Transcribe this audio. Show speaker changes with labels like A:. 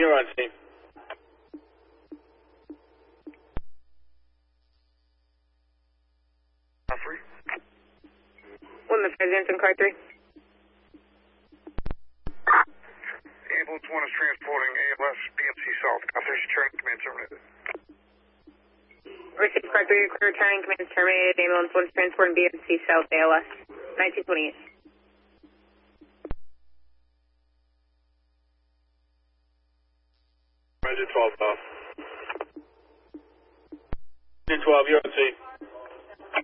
A: you're on scene.
B: Free.
C: One the President's in car 3.
B: Ambulance 1 is transporting ALS BMC South. Constellation train command terminated.
C: Received car 3, clear turning, command terminated. Ambulance 1 is transporting BMC South ALS. 1928.
A: Roger 12 off. 12, you're on scene.